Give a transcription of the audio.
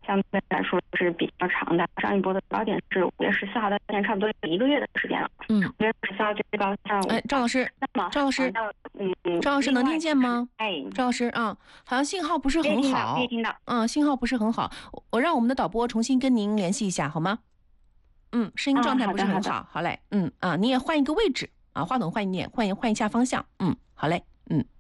相对来说是比较长的。上一波的高点是5月14号，到现在差不多有1个月的时间了。5月14号最高上午。 赵老师，赵老师，赵老师能听见吗？赵老师啊，好像信号不是很好。 可以听到。 信号不是很好，我让我们的导播重新跟您联系一下好吗？声音状态不是很好。好嘞，你也换一个位置啊，话筒换一下方向。好嘞，